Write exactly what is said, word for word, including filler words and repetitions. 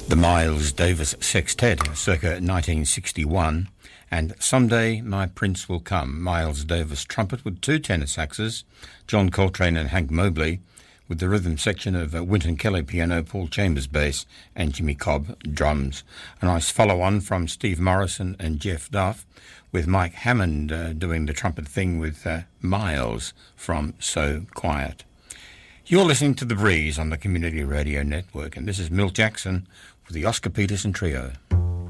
The Miles Davis Sextet, circa nineteen sixty-one, and Someday My Prince Will Come, Miles Davis trumpet with two tenor saxes, John Coltrane and Hank Mobley, with the rhythm section of uh, Wynton Kelly piano, Paul Chambers bass, and Jimmy Cobb drums. A nice follow-on from Steve Morrison and Jeff Duff, with Mike Hammond uh, doing the trumpet thing with uh, Miles from So Quiet. You're listening to The Breeze on the Community Radio Network, and this is Milt Jackson with the Oscar Peterson Trio.